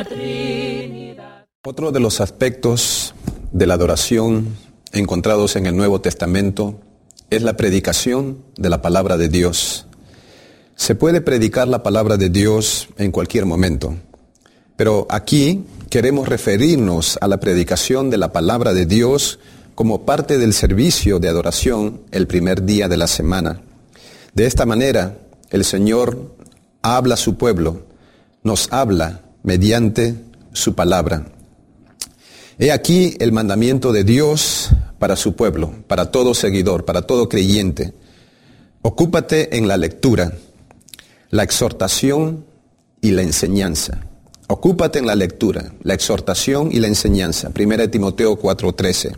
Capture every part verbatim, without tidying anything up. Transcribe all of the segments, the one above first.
Trinidad. Otro de los aspectos de la adoración encontrados en el Nuevo Testamento es la predicación de la palabra de Dios. Se puede predicar la palabra de Dios en cualquier momento, pero aquí queremos referirnos a la predicación de la palabra de Dios como parte del servicio de adoración el primer día de la semana. De esta manera, el Señor habla a su pueblo, nos habla mediante su palabra. He aquí el mandamiento de Dios para su pueblo, para todo seguidor, para todo creyente. Ocúpate en la lectura, la exhortación y la enseñanza. Ocúpate en la lectura, la exhortación y la enseñanza. Primera de Timoteo cuatro trece.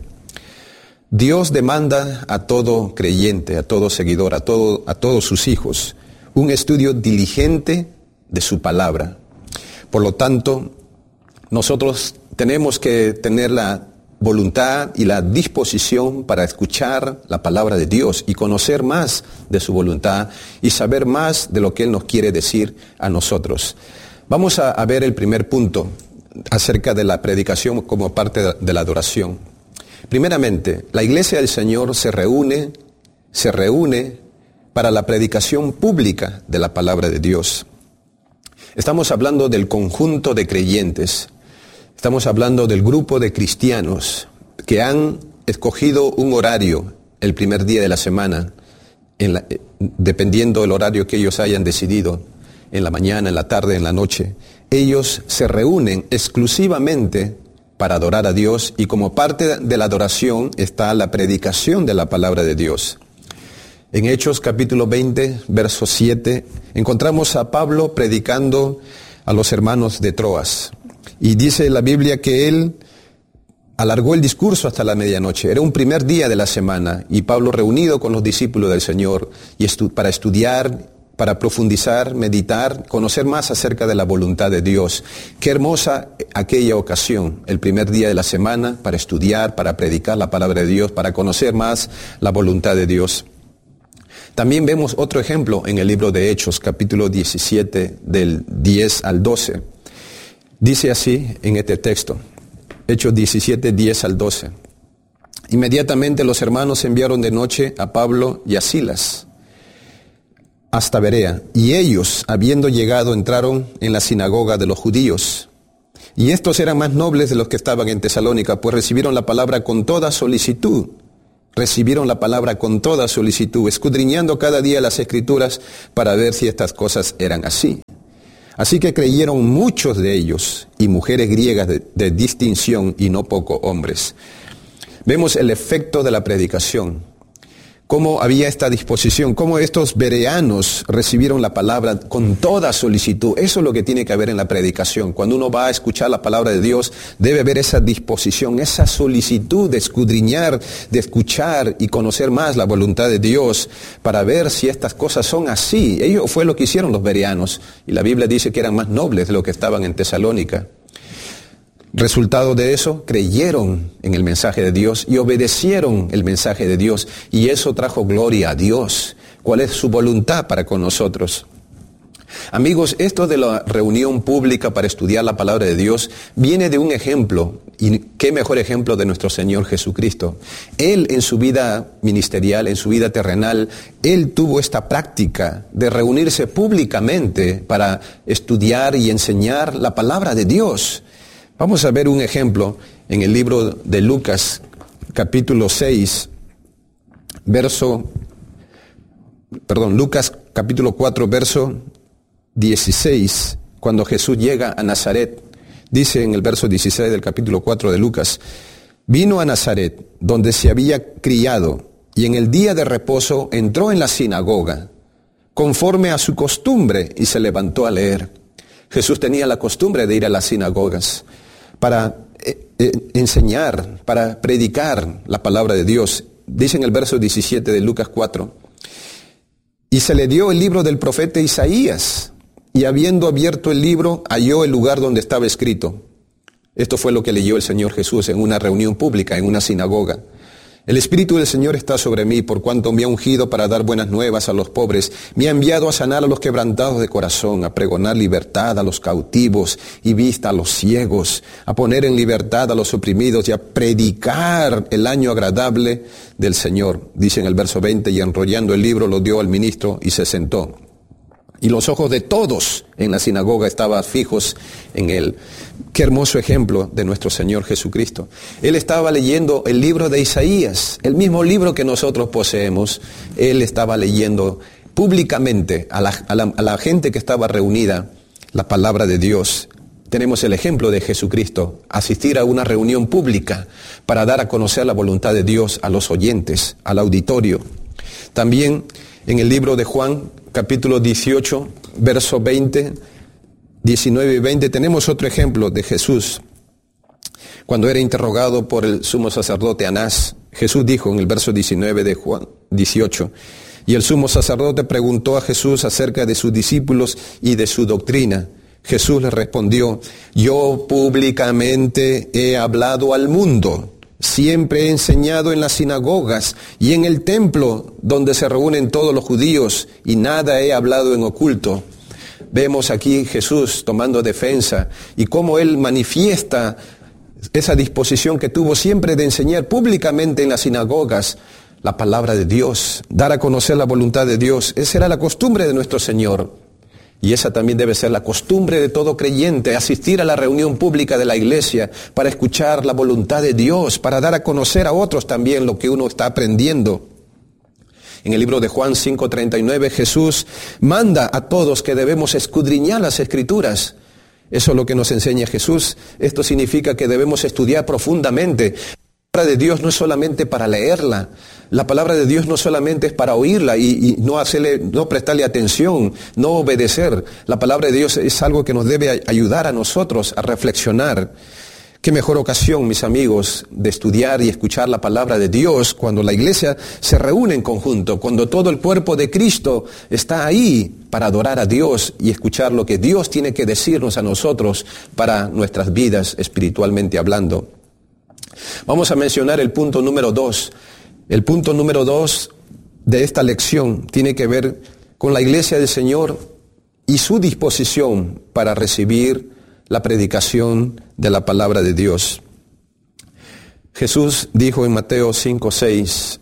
Dios demanda a todo creyente, a todo seguidor, a, todo, a todos sus hijos, un estudio diligente de su palabra. Por lo tanto, nosotros tenemos que tener la voluntad y la disposición para escuchar la palabra de Dios y conocer más de su voluntad y saber más de lo que Él nos quiere decir a nosotros. Vamos a, a ver el primer punto acerca de la predicación como parte de, de la adoración. Primeramente, la iglesia del Señor se reúne, se reúne para la predicación pública de la palabra de Dios. Estamos hablando del conjunto de creyentes. Estamos hablando del grupo de cristianos que han escogido un horario el primer día de la semana, en la, dependiendo del horario que ellos hayan decidido, en la mañana, en la tarde, en la noche. Ellos se reúnen exclusivamente para adorar a Dios y como parte de la adoración está la predicación de la palabra de Dios. En Hechos capítulo veinte, verso siete, encontramos a Pablo predicando a los hermanos de Troas. Y dice la Biblia que él alargó el discurso hasta la medianoche. Era un primer día de la semana y Pablo reunido con los discípulos del Señor y estu- para estudiar, para profundizar, meditar, conocer más acerca de la voluntad de Dios. Qué hermosa aquella ocasión, el primer día de la semana, para estudiar, para predicar la palabra de Dios, para conocer más la voluntad de Dios. También vemos otro ejemplo en el libro de Hechos, capítulo diecisiete, del diez al doce. Dice así en este texto, Hechos diecisiete, diez al doce. Inmediatamente los hermanos enviaron de noche a Pablo y a Silas hasta Berea, y ellos, habiendo llegado, entraron en la sinagoga de los judíos. Y estos eran más nobles de los que estaban en Tesalónica, pues recibieron la palabra con toda solicitud. Recibieron la palabra con toda solicitud, escudriñando cada día las Escrituras para ver si estas cosas eran así. Así que creyeron muchos de ellos, y mujeres griegas de, de distinción, y no pocos hombres. Vemos el efecto de la predicación. Cómo había esta disposición, cómo estos bereanos recibieron la palabra con toda solicitud. Eso es lo que tiene que haber en la predicación. Cuando uno va a escuchar la palabra de Dios, debe haber esa disposición, esa solicitud de escudriñar, de escuchar y conocer más la voluntad de Dios para ver si estas cosas son así. Ello fue lo que hicieron los bereanos. Y la Biblia dice que eran más nobles de los que estaban en Tesalónica. Resultado de eso, creyeron en el mensaje de Dios y obedecieron el mensaje de Dios. Y eso trajo gloria a Dios. ¿Cuál es su voluntad para con nosotros? Amigos, esto de la reunión pública para estudiar la palabra de Dios viene de un ejemplo. Y qué mejor ejemplo de nuestro Señor Jesucristo. Él en su vida ministerial, en su vida terrenal, Él tuvo esta práctica de reunirse públicamente para estudiar y enseñar la palabra de Dios. Vamos a ver un ejemplo en el libro de Lucas, capítulo seis, verso, perdón, Lucas capítulo cuatro, verso dieciséis, cuando Jesús llega a Nazaret. Dice en el verso dieciséis del capítulo cuatro de Lucas, vino a Nazaret, donde se había criado, y en el día de reposo entró en la sinagoga, conforme a su costumbre, y se levantó a leer. Jesús tenía la costumbre de ir a las sinagogas para eh, eh, enseñar, para predicar la palabra de Dios. Dice en el verso diecisiete de Lucas cuatro, y se le dio el libro del profeta Isaías, y habiendo abierto el libro, halló el lugar donde estaba escrito. Esto fue lo que leyó el Señor Jesús en una reunión pública, en una sinagoga. El Espíritu del Señor está sobre mí, por cuanto me ha ungido para dar buenas nuevas a los pobres. Me ha enviado a sanar a los quebrantados de corazón, a pregonar libertad a los cautivos y vista a los ciegos, a poner en libertad a los oprimidos y a predicar el año agradable del Señor. Dice en el verso veinte, y enrollando el libro lo dio al ministro y se sentó. Y los ojos de todos en la sinagoga estaban fijos en él. Qué hermoso ejemplo de nuestro Señor Jesucristo. Él estaba leyendo el libro de Isaías, el mismo libro que nosotros poseemos. Él estaba leyendo públicamente a la, a la, a la gente que estaba reunida la palabra de Dios. Tenemos el ejemplo de Jesucristo, asistir a una reunión pública para dar a conocer la voluntad de Dios a los oyentes, al auditorio. También en el libro de Juan, capítulo dieciocho, verso veinte, diecinueve y veinte, tenemos otro ejemplo de Jesús. Cuando era interrogado por el sumo sacerdote Anás, Jesús dijo en el verso diecinueve de Juan dieciocho, y el sumo sacerdote preguntó a Jesús acerca de sus discípulos y de su doctrina. Jesús le respondió, yo públicamente he hablado al mundo. Siempre he enseñado en las sinagogas y en el templo donde se reúnen todos los judíos y nada he hablado en oculto. Vemos aquí Jesús tomando defensa y cómo Él manifiesta esa disposición que tuvo siempre de enseñar públicamente en las sinagogas la palabra de Dios, dar a conocer la voluntad de Dios. Esa era la costumbre de nuestro Señor. Y esa también debe ser la costumbre de todo creyente, asistir a la reunión pública de la iglesia para escuchar la voluntad de Dios, para dar a conocer a otros también lo que uno está aprendiendo. En el libro de Juan cinco treinta y nueve, Jesús manda a todos que debemos escudriñar las Escrituras. Eso es lo que nos enseña Jesús. Esto significa que debemos estudiar profundamente. La palabra de Dios no es solamente para leerla, la palabra de Dios no solamente es para oírla y, y no hacerle, no prestarle atención, no obedecer. La palabra de Dios es algo que nos debe ayudar a nosotros a reflexionar. Qué mejor ocasión, mis amigos, de estudiar y escuchar la palabra de Dios cuando la iglesia se reúne en conjunto, cuando todo el cuerpo de Cristo está ahí para adorar a Dios y escuchar lo que Dios tiene que decirnos a nosotros para nuestras vidas espiritualmente hablando. Vamos a mencionar el punto número dos. El punto número dos de esta lección tiene que ver con la iglesia del Señor y su disposición para recibir la predicación de la palabra de Dios. Jesús dijo en Mateo cinco seis,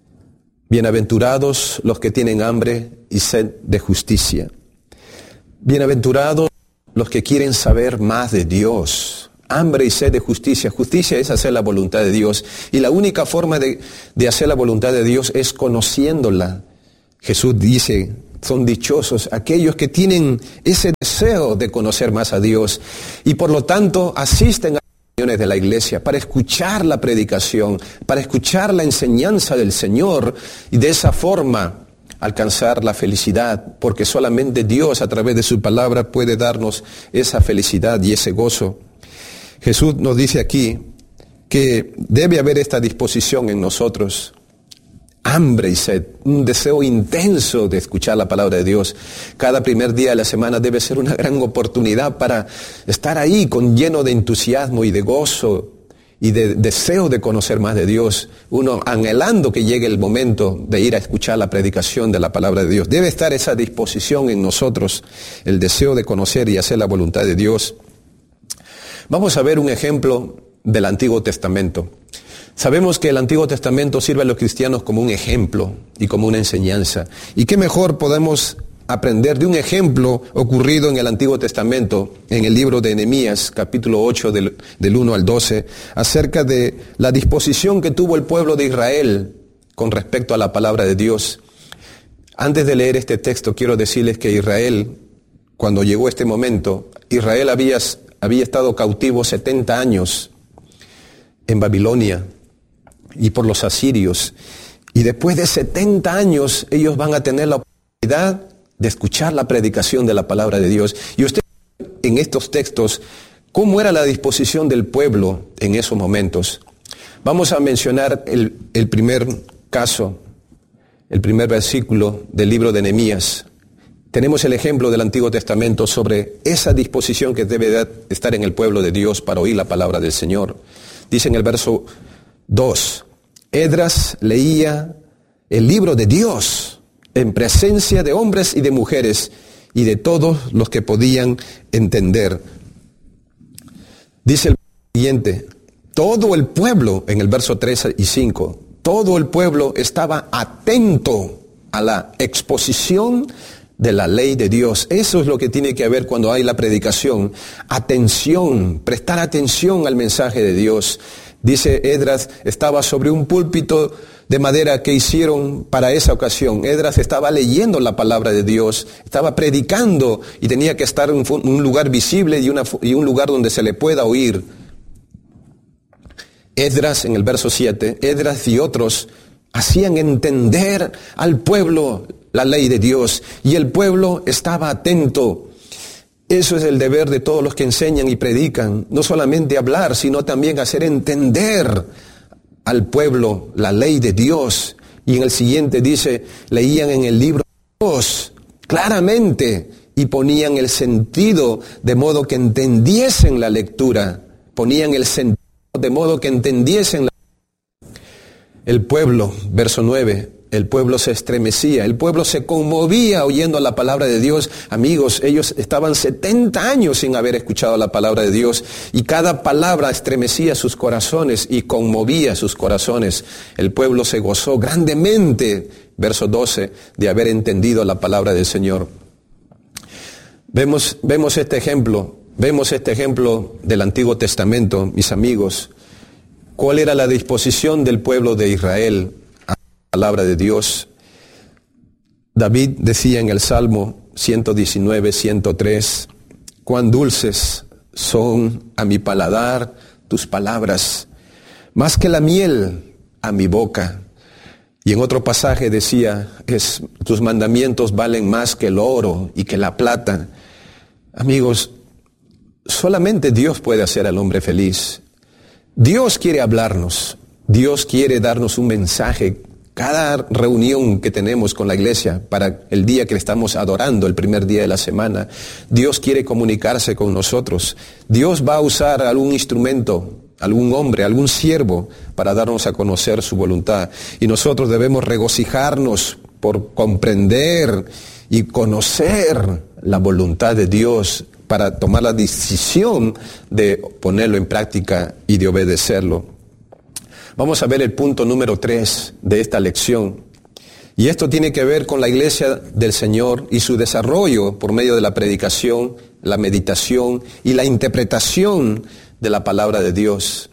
bienaventurados los que tienen hambre y sed de justicia. Bienaventurados los que quieren saber más de Dios. Hambre y sed de justicia. Justicia es hacer la voluntad de Dios. Y la única forma de, de hacer la voluntad de Dios es conociéndola. Jesús dice, son dichosos aquellos que tienen ese deseo de conocer más a Dios. Y por lo tanto asisten a las reuniones de la iglesia para escuchar la predicación, para escuchar la enseñanza del Señor. Y de esa forma alcanzar la felicidad. Porque solamente Dios a través de su palabra puede darnos esa felicidad y ese gozo. Jesús nos dice aquí que debe haber esta disposición en nosotros, hambre y sed, un deseo intenso de escuchar la palabra de Dios. Cada primer día de la semana debe ser una gran oportunidad para estar ahí con lleno de entusiasmo y de gozo y de deseo de conocer más de Dios, uno anhelando que llegue el momento de ir a escuchar la predicación de la palabra de Dios. Debe estar esa disposición en nosotros, el deseo de conocer y hacer la voluntad de Dios. Vamos a ver un ejemplo del Antiguo Testamento. Sabemos que el Antiguo Testamento sirve a los cristianos como un ejemplo y como una enseñanza. ¿Y qué mejor podemos aprender de un ejemplo ocurrido en el Antiguo Testamento, en el libro de Nehemías, capítulo ocho, del, del uno al doce, acerca de la disposición que tuvo el pueblo de Israel con respecto a la palabra de Dios? Antes de leer este texto, quiero decirles que Israel, cuando llegó este momento, Israel había... había estado cautivo setenta años en Babilonia y por los asirios. Y después de setenta años ellos van a tener la oportunidad de escuchar la predicación de la palabra de Dios. Y usted en estos textos, ¿cómo era la disposición del pueblo en esos momentos? Vamos a mencionar el, el primer caso, el primer versículo del libro de Nehemías. Tenemos el ejemplo del Antiguo Testamento sobre esa disposición que debe estar en el pueblo de Dios para oír la palabra del Señor. Dice en el verso dos, Esdras leía el libro de Dios en presencia de hombres y de mujeres y de todos los que podían entender. Dice el siguiente, todo el pueblo, en el verso tres y cinco, todo el pueblo estaba atento a la exposición de la ley de Dios. Eso es lo que tiene que haber cuando hay la predicación. Atención, prestar atención al mensaje de Dios. Dice Esdras, estaba sobre un púlpito de madera que hicieron para esa ocasión. Esdras estaba leyendo la palabra de Dios, estaba predicando y tenía que estar en un lugar visible y, una, y un lugar donde se le pueda oír. Esdras, en el verso siete, Esdras y otros hacían entender al pueblo la ley de Dios y el pueblo estaba atento. Eso es el deber de todos los que enseñan y predican, no solamente hablar, sino también hacer entender al pueblo la ley de Dios. Y en el siguiente dice, leían en el libro de Dios claramente y ponían el sentido de modo que entendiesen la lectura, ponían el sentido de modo que entendiesen la lectura. El pueblo, verso nueve, el pueblo se estremecía, el pueblo se conmovía oyendo la palabra de Dios. Amigos, ellos estaban setenta años sin haber escuchado la palabra de Dios y cada palabra estremecía sus corazones y conmovía sus corazones. El pueblo se gozó grandemente, verso doce, de haber entendido la palabra del Señor. Vemos, vemos este ejemplo, vemos este ejemplo del Antiguo Testamento, mis amigos. ¿Cuál era la disposición del pueblo de Israel a la palabra de Dios? David decía en el Salmo ciento diecinueve, ciento tres, cuán dulces son a mi paladar tus palabras, más que la miel a mi boca. Y en otro pasaje decía, es, tus mandamientos valen más que el oro y que la plata. Amigos, solamente Dios puede hacer al hombre feliz. Dios quiere hablarnos, Dios quiere darnos un mensaje. Cada reunión que tenemos con la iglesia para el día que estamos adorando, el primer día de la semana, Dios quiere comunicarse con nosotros. Dios va a usar algún instrumento, algún hombre, algún siervo para darnos a conocer su voluntad. Y nosotros debemos regocijarnos por comprender y conocer la voluntad de Dios para tomar la decisión de ponerlo en práctica y de obedecerlo. Vamos a ver el punto número tres de esta lección. Y esto tiene que ver con la iglesia del Señor y su desarrollo por medio de la predicación, la meditación y la interpretación de la palabra de Dios.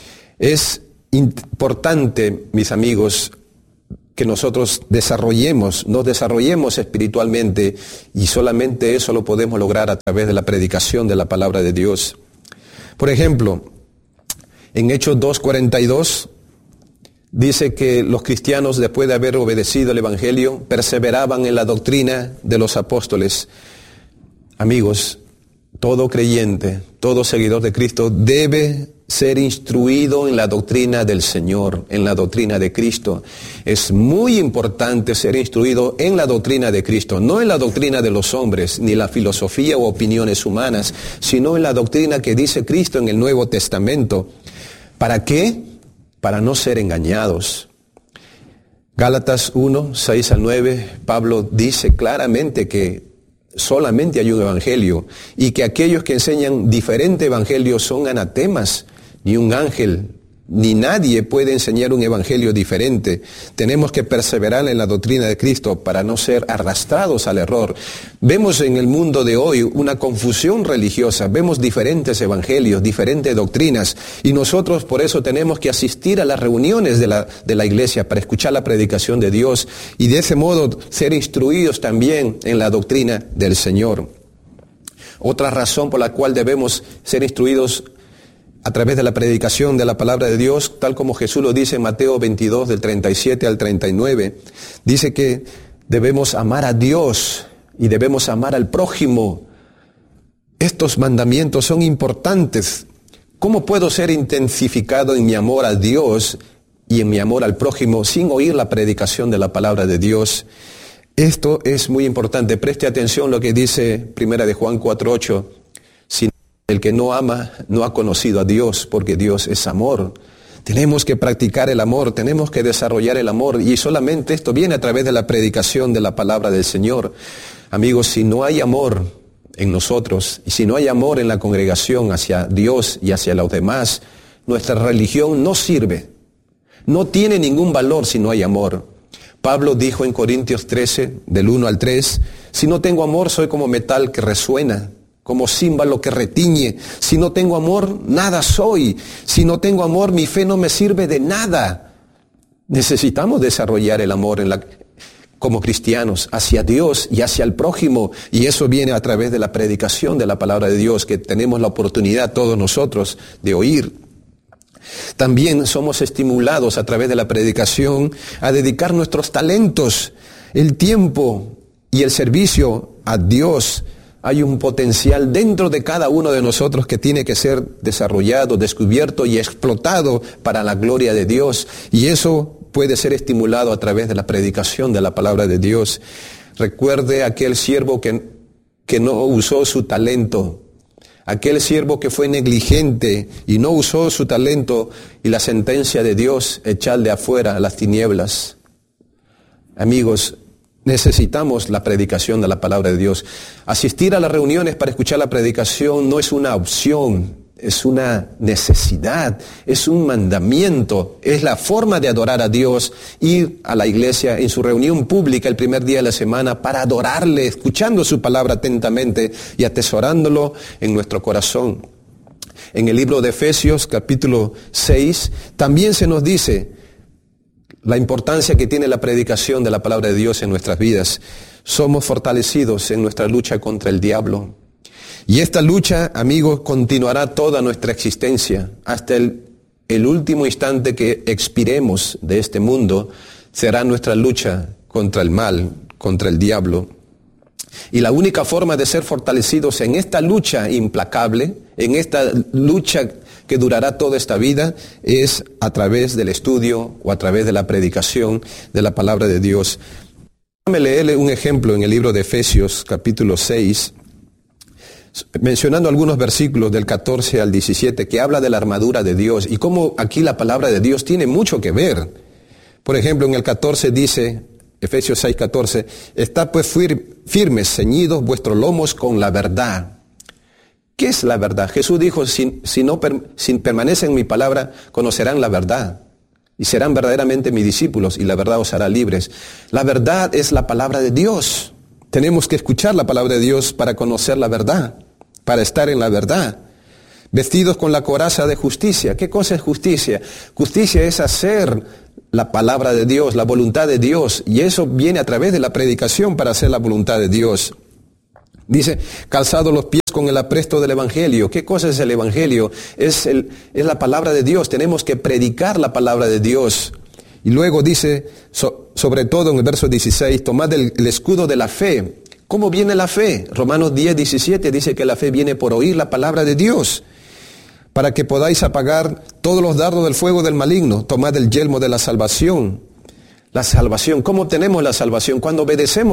Es importante, mis amigos, que nosotros desarrollemos, nos desarrollemos espiritualmente y solamente eso lo podemos lograr a través de la predicación de la palabra de Dios. Por ejemplo, en Hechos dos cuarenta y dos dice que los cristianos, después de haber obedecido el Evangelio, perseveraban en la doctrina de los apóstoles. Amigos, todo creyente, todo seguidor de Cristo debe ser instruido en la doctrina del Señor, en la doctrina de Cristo. Es muy importante ser instruido en la doctrina de Cristo, no en la doctrina de los hombres, ni la filosofía o opiniones humanas, sino en la doctrina que dice Cristo en el Nuevo Testamento. ¿Para qué? Para no ser engañados. Gálatas uno, seis al nueve, Pablo dice claramente que solamente hay un evangelio y que aquellos que enseñan diferente evangelio son anatemas. Ni un ángel, ni nadie puede enseñar un evangelio diferente. Tenemos que perseverar en la doctrina de Cristo para no ser arrastrados al error. Vemos en el mundo de hoy una confusión religiosa, vemos diferentes evangelios, diferentes doctrinas, y nosotros por eso tenemos que asistir a las reuniones de la, de la iglesia para escuchar la predicación de Dios y de ese modo ser instruidos también en la doctrina del Señor. Otra razón por la cual debemos ser instruidos a través de la predicación de la palabra de Dios, tal como Jesús lo dice en Mateo veintidós, del treinta y siete al treinta y nueve, dice que debemos amar a Dios y debemos amar al prójimo. Estos mandamientos son importantes. ¿Cómo puedo ser intensificado en mi amor a Dios y en mi amor al prójimo sin oír la predicación de la palabra de Dios? Esto es muy importante. Preste atención a lo que dice Primera de Juan cuatro ocho. El que no ama no ha conocido a Dios, porque Dios es amor. Tenemos que practicar el amor, tenemos que desarrollar el amor, y solamente esto viene a través de la predicación de la palabra del Señor. Amigos, si no hay amor en nosotros, y si no hay amor en la congregación hacia Dios y hacia los demás, nuestra religión no sirve, no tiene ningún valor si no hay amor. Pablo dijo en Corintios trece, del uno al tres, si no tengo amor soy como metal que resuena, como címbalo que retiñe. Si no tengo amor, nada soy. Si no tengo amor, mi fe no me sirve de nada. Necesitamos desarrollar el amor en la, como cristianos hacia Dios y hacia el prójimo, y eso viene a través de la predicación de la palabra de Dios, que tenemos la oportunidad todos nosotros de oír. También somos estimulados a través de la predicación a dedicar nuestros talentos, el tiempo y el servicio a Dios. Hay un potencial dentro de cada uno de nosotros que tiene que ser desarrollado, descubierto y explotado para la gloria de Dios. Y eso puede ser estimulado a través de la predicación de la palabra de Dios. Recuerde aquel siervo que, que no usó su talento, aquel siervo que fue negligente y no usó su talento, y la sentencia de Dios, echarle afuera a las tinieblas. Amigos, necesitamos la predicación de la palabra de Dios. Asistir a las reuniones para escuchar la predicación no es una opción, es una necesidad, es un mandamiento, es la forma de adorar a Dios, ir a la iglesia en su reunión pública el primer día de la semana para adorarle, escuchando su palabra atentamente y atesorándolo en nuestro corazón. En el libro de Efesios, capítulo seis, también se nos dice la importancia que tiene la predicación de la palabra de Dios en nuestras vidas. Somos fortalecidos en nuestra lucha contra el diablo. Y esta lucha, amigos, continuará toda nuestra existencia. Hasta el, el último instante que expiremos de este mundo, será nuestra lucha contra el mal, contra el diablo. Y la única forma de ser fortalecidos en esta lucha implacable, en esta lucha que durará toda esta vida, es a través del estudio o a través de la predicación de la palabra de Dios. Déjame leerle un ejemplo en el libro de Efesios, capítulo seis, mencionando algunos versículos del catorce al diecisiete, que habla de la armadura de Dios y cómo aquí la palabra de Dios tiene mucho que ver. Por ejemplo, en el catorce dice, Efesios seis, catorce, «Está pues firmes, ceñidos vuestros lomos con la verdad». ¿Qué es la verdad? Jesús dijo, si, si no per, si permanecen en mi palabra, conocerán la verdad y serán verdaderamente mis discípulos, y la verdad os hará libres. La verdad es la palabra de Dios. Tenemos que escuchar la palabra de Dios para conocer la verdad, para estar en la verdad. Vestidos con la coraza de justicia. ¿Qué cosa es justicia? Justicia es hacer la palabra de Dios, la voluntad de Dios, y eso viene a través de la predicación para hacer la voluntad de Dios. Dice, calzados los pies con el apresto del Evangelio. ¿Qué cosa es el Evangelio? Es, el, es la palabra de Dios. Tenemos que predicar la palabra de Dios. Y luego dice, so, sobre todo en el verso dieciséis, tomad el, el escudo de la fe. ¿Cómo viene la fe? Romanos diez, diecisiete dice que la fe viene por oír la palabra de Dios. Para que podáis apagar todos los dardos del fuego del maligno, tomad el yelmo de la salvación. La salvación, ¿cómo obtenemos la salvación? Cuando obedecemos